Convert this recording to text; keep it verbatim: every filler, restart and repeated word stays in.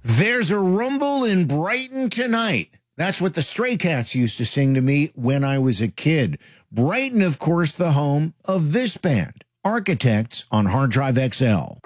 There's a rumble in Brighton tonight. That's what the Stray Cats used to sing to me when I was a kid. Brighton, of course, the home of this band, Architects on Hard Drive X L.